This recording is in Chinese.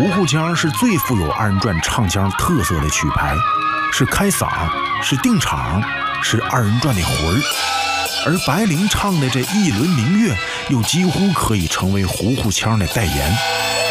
糊糊腔是最富有二人转唱腔特色的曲牌，是开嗓，是定场，是二人转的魂儿。而白灵唱的这一轮明月，又几乎可以成为糊糊腔的代言。